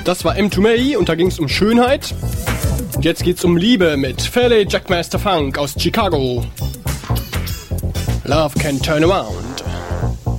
Das war M2May und da ging es um Schönheit. Und jetzt geht's um Liebe mit Fairleigh Jackmaster Funk aus Chicago. Love can turn around.